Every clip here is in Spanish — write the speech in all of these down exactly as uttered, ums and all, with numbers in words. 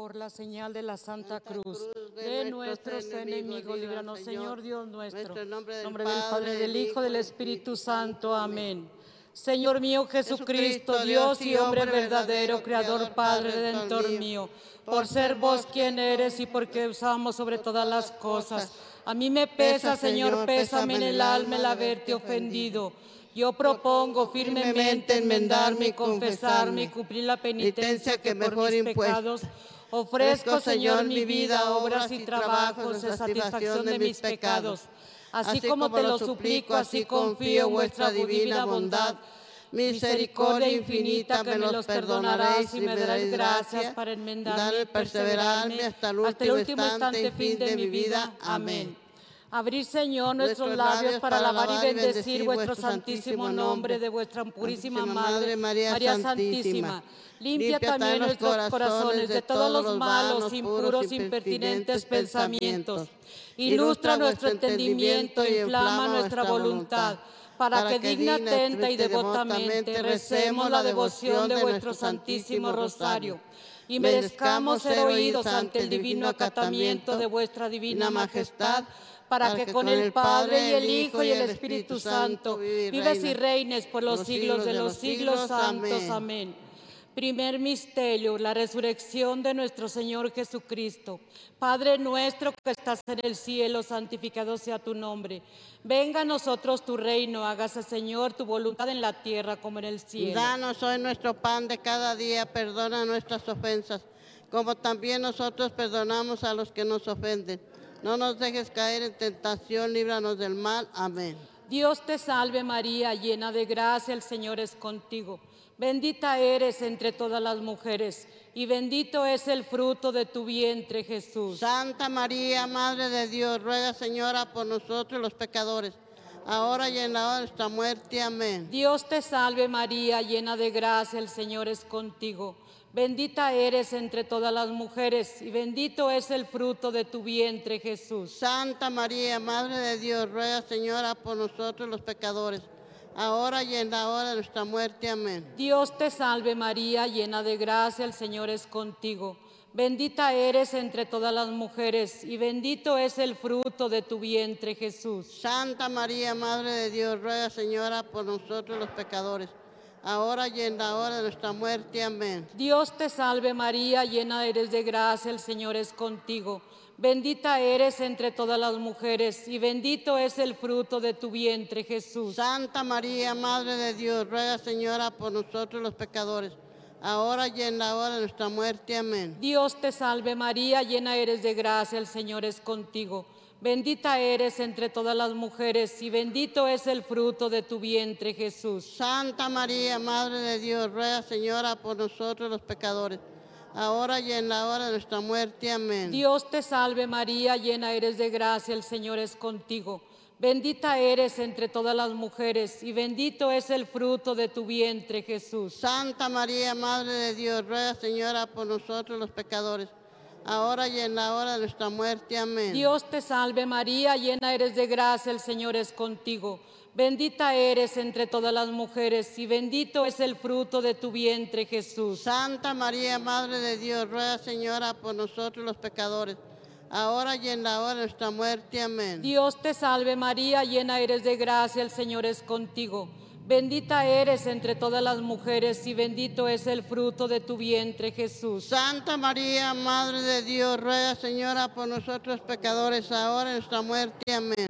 Por la señal de la Santa, Santa Cruz, Cruz de, de nuestros nuestros enemigos, enemigos, líbranos, Señor Dios nuestro. nuestro nombre del nombre del Padre, Padre, del del Hijo, Hijo, del del Espíritu Espíritu Santo. Santo. Amén. Señor mío Jesucristo, Jesucristo, Dios y hombre verdadero, Creador, Padre, Redentor mío, por ser vos quien eres y porque usamos sobre todas las cosas. A mí me pesa, Señor, pésame en el alma el haberte ofendido. Yo propongo firmemente enmendarme y confesarme y cumplir la penitencia que por mis pecados ofrezco, Señor, mi vida, obras y trabajos en satisfacción de mis pecados. Así como te lo suplico, así confío en vuestra divina bondad, misericordia infinita, que me los perdonarás y me darás gracias para enmendarme y perseverarme hasta el último instante y fin de mi vida. Amén. Abrir, Señor, nuestros labios para alabar y bendecir vuestro santísimo nombre de vuestra purísima Madre, María Santísima. Limpia también nuestros corazones de todos los malos, impuros, impertinentes pensamientos. Ilustra nuestro entendimiento e inflama nuestra voluntad, para que digna, atenta y devotamente recemos la devoción de vuestro Santísimo Rosario y merezcamos ser oídos ante el divino acatamiento de vuestra divina majestad, para que con el Padre y el Hijo y el Espíritu Santo vives y reines por los siglos de los siglos santos. Amén. Primer misterio, la resurrección de nuestro Señor Jesucristo. Padre nuestro que estás en el cielo, santificado sea tu nombre. Venga a nosotros tu reino, hágase, Señor, tu voluntad en la tierra como en el cielo. Danos hoy nuestro pan de cada día, perdona nuestras ofensas, como también nosotros perdonamos a los que nos ofenden. No nos dejes caer en tentación, líbranos del mal. Amén. Dios te salve María, llena de gracia, el Señor es contigo. Bendita eres entre todas las mujeres, y bendito es el fruto de tu vientre, Jesús. Santa María, Madre de Dios, ruega, Señora, por nosotros los pecadores, ahora y en la hora de nuestra muerte. Amén. Dios te salve María, llena de gracia, el Señor es contigo. Bendita eres entre todas las mujeres, y bendito es el fruto de tu vientre, Jesús. Santa María, Madre de Dios, ruega, Señora, por nosotros los pecadores, ahora y en la hora de nuestra muerte. Amén. Dios te salve María, llena de gracia, el Señor es contigo. Bendita eres entre todas las mujeres, y bendito es el fruto de tu vientre, Jesús. Santa María, Madre de Dios, ruega, Señora, por nosotros los pecadores, ahora y en la hora de nuestra muerte. Amén. Dios te salve María, llena eres de gracia, el Señor es contigo. Bendita eres entre todas las mujeres, y bendito es el fruto de tu vientre, Jesús. Santa María, Madre de Dios, ruega, Señora, por nosotros los pecadores, ahora y en la hora de nuestra muerte. Amén. Dios te salve María, llena eres de gracia, el Señor es contigo. Bendita eres entre todas las mujeres, y bendito es el fruto de tu vientre, Jesús. Santa María, Madre de Dios, ruega, Señora, por nosotros los pecadores, ahora y en la hora de nuestra muerte. Amén. Dios te salve María, llena eres de gracia, el Señor es contigo. Bendita eres entre todas las mujeres, y bendito es el fruto de tu vientre, Jesús. Santa María, Madre de Dios, ruega, Señora, por nosotros los pecadores, ahora y en la hora de nuestra muerte. Amén. Dios te salve María, llena eres de gracia, el Señor es contigo. Bendita eres entre todas las mujeres, y bendito es el fruto de tu vientre, Jesús. Santa María, Madre de Dios, ruega, Señora, por nosotros los pecadores, ahora y en la hora de nuestra muerte. Amén. Dios te salve María, llena eres de gracia, el Señor es contigo. Bendita eres entre todas las mujeres, y bendito es el fruto de tu vientre, Jesús. Santa María, Madre de Dios, ruega, Señora, por nosotros pecadores, ahora y en nuestra muerte. Amén.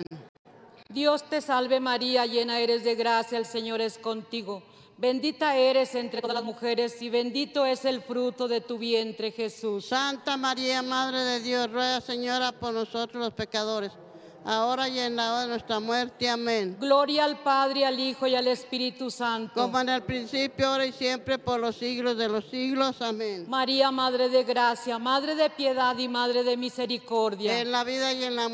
Dios te salve María, llena eres de gracia, el Señor es contigo. Bendita eres entre todas las mujeres, y bendito es el fruto de tu vientre, Jesús. Santa María, Madre de Dios, ruega, Señora, por nosotros los pecadores, ahora y en la hora de nuestra muerte. Amén. Gloria al Padre, al Hijo y al Espíritu Santo. Como en el principio, ahora y siempre, por los siglos de los siglos. Amén. María, Madre de gracia, Madre de piedad y Madre de misericordia. En la vida y en la